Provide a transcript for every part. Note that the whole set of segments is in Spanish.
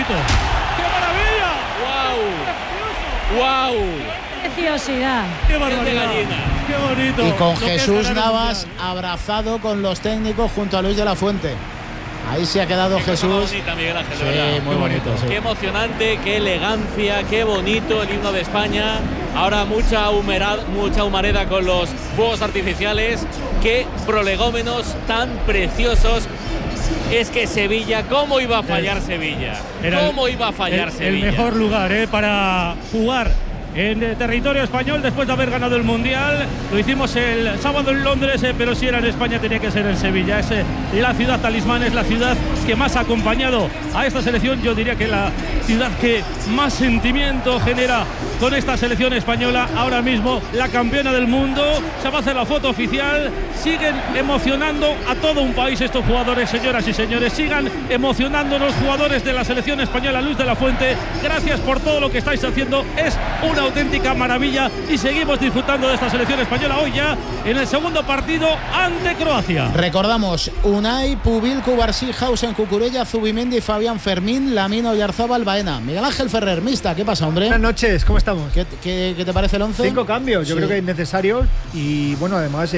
foto. ¡Qué maravilla! ¡Wow! ¡Wow! Preciosidad. ¡Qué barbaridad! ¡Qué bonito! Y con Lo que es Jesús ganar un Navas mundial. abrazado con los técnicos junto a Luis de la Fuente. Ahí se ha quedado Jesús. Bonita, Miguel Ángel, Sí, ¿verdad? muy bonito. Sí. Qué emocionante, qué elegancia, qué bonito el himno de España. Ahora mucha humareda con los fuegos artificiales. Qué prolegómenos tan preciosos. Es que Sevilla, ¿cómo iba a fallar Sevilla? ¿Cómo iba a fallar Sevilla? El mejor lugar para jugar en territorio español después de haber ganado el Mundial. Lo hicimos el sábado en Londres, pero si era en España tenía que ser en Sevilla. Es la ciudad talismán, es la ciudad que más ha acompañado a esta selección. Yo diría que la ciudad que más sentimiento genera con esta selección española. Ahora mismo la campeona del mundo. Se va a hacer la foto oficial. Siguen emocionando a todo un país estos jugadores, señoras y señores. Sigan emocionando los jugadores de la selección española. Luis de la Fuente, gracias por todo lo que estáis haciendo. Es una auténtica maravilla y seguimos disfrutando de esta selección española hoy ya en el segundo partido ante Croacia. Recordamos: Unai, Pubil, Cubarsí, Hausen, Cucurella, Zubimendi, Fabián, Fermín, Lamino, Oyarzabal, Baena. Miguel Ángel Ferrer, mixta. ¿Qué pasa, hombre? Buenas noches, ¿cómo estamos? ¿Qué te parece el 11? 5 cambios, yo creo que es necesario. Y bueno, además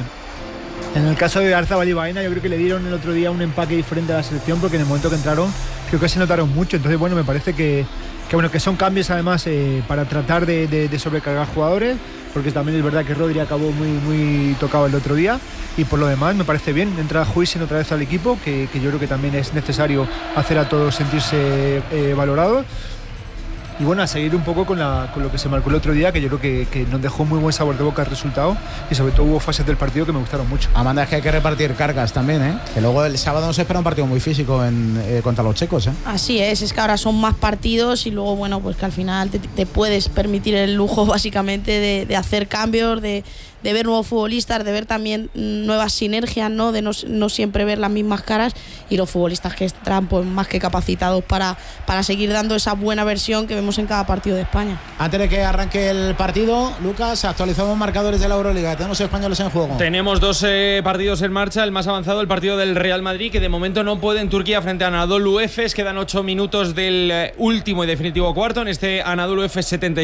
en el caso de Oyarzabal y Baena, yo creo que le dieron el otro día un empaque diferente a la selección, porque en el momento que entraron creo que se notaron mucho. Entonces bueno, me parece que son cambios además para tratar de sobrecargar jugadores, porque también es verdad que Rodri acabó muy tocado el otro día, y por lo demás me parece bien. Entra Huijsen otra vez al equipo, que yo creo que también es necesario hacer a todos sentirse valorados. Y bueno, a seguir un poco con lo que se marcó el otro día, que yo creo que nos dejó muy buen sabor de boca el resultado, y sobre todo hubo fases del partido que me gustaron mucho. Amanda, es que hay que repartir cargas también, que luego el sábado nos espera un partido muy físico contra los checos. Así es que ahora son más partidos, y luego bueno, pues que al final te puedes permitir el lujo básicamente de hacer cambios, de ver nuevos futbolistas, de ver también nuevas sinergias, ¿no? De no siempre ver las mismas caras, y los futbolistas que están pues más que capacitados para seguir dando esa buena versión que vemos en cada partido de España. Antes de que arranque el partido, Lucas, actualizamos marcadores de la Euroliga. Tenemos españoles en juego. Tenemos 2 partidos en marcha. El más avanzado, el partido del Real Madrid, que de momento no puede en Turquía frente a Anadolu Efes. Quedan 8 minutos del último y definitivo cuarto en este Anadolu Efes 75.